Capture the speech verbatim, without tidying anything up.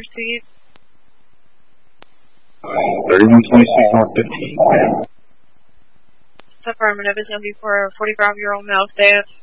Suite? thirty-one twenty-six North fifteen. It's affirmative. It's going to be for a forty-five-year-old male. Stay